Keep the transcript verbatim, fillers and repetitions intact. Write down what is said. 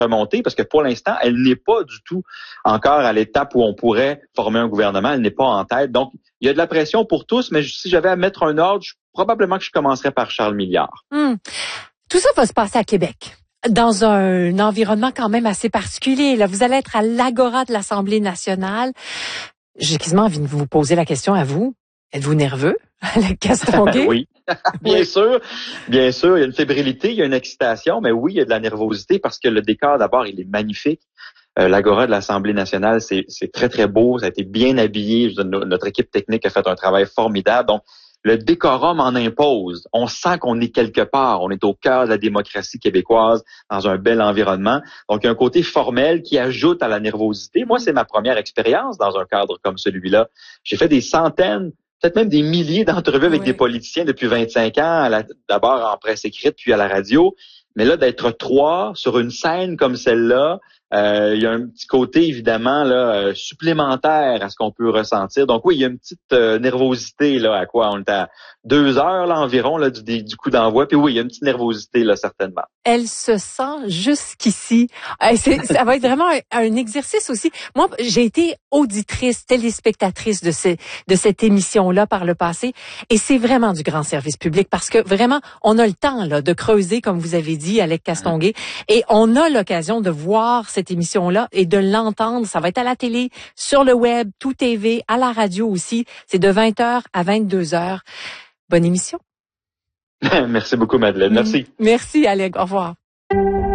remonter parce que pour l'instant, elle n'est pas du tout encore à l'étape où on pourrait former un gouvernement. Elle n'est pas en tête. Donc, il y a de la pression pour tous, mais si j'avais à mettre un ordre, je, probablement que je commencerais par Charles Milliard. Hum. Tout ça va se passer à Québec, dans un environnement quand même assez particulier. Là, vous allez être à l'Agora de l'Assemblée nationale. J'ai quasiment envie de vous poser la question à vous. Êtes-vous nerveux, Alec Castonguay? Oui, bien oui. sûr. Bien sûr, il y a une fébrilité, il y a une excitation, mais oui, il y a de la nervosité parce que le décor, d'abord, il est magnifique. Euh, L'Agora de l'Assemblée nationale, c'est, c'est très, très beau. Ça a été bien habillé. Je veux dire, notre équipe technique a fait un travail formidable. Donc, le décorum en impose. On sent qu'on est quelque part. On est au cœur de la démocratie québécoise, dans un bel environnement. Donc, il y a un côté formel qui ajoute à la nervosité. Moi, c'est ma première expérience dans un cadre comme celui-là. J'ai fait des centaines, peut-être même des milliers d'entrevues avec oui. des politiciens depuis vingt-cinq ans, à la, d'abord en presse écrite, puis à la radio. Mais là, d'être trois sur une scène comme celle-là, euh, il y a un petit côté, évidemment, là, euh, supplémentaire à ce qu'on peut ressentir. Donc oui, il y a une petite euh, nervosité, là, à quoi? On est à deux heures, là, environ, là, du, du coup d'envoi. Puis oui, il y a une petite nervosité, là, certainement. Elle se sent jusqu'ici. C'est, ça va être vraiment un, un exercice aussi. Moi, j'ai été auditrice, téléspectatrice de, ces, de cette émission-là par le passé. Et c'est vraiment du grand service public parce que vraiment, on a le temps, là, de creuser, comme vous avez dit, Alec Castonguay. Et on a l'occasion de voir cette émission-là et de l'entendre. Ça va être à la télé, sur le web, tout T V, à la radio aussi. C'est de vingt heures à vingt-deux heures. Bonne émission. Merci beaucoup, Madeleine. Merci. Merci, Alec. Au revoir.